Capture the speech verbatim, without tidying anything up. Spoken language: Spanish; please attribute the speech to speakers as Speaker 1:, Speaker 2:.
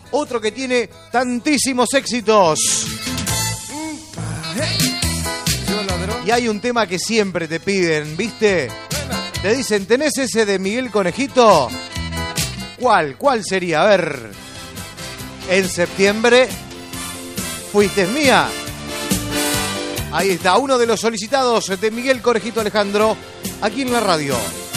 Speaker 1: otro que tiene tantísimos éxitos. Y hay un tema que siempre te piden, ¿viste? Te dicen, ¿tenés ese de Miguel Conejito? ¿Cuál? ¿Cuál sería? A ver. En septiembre, fuiste mía. Ahí está, uno de los solicitados de Miguel Conejito Alejandro, aquí en la radio.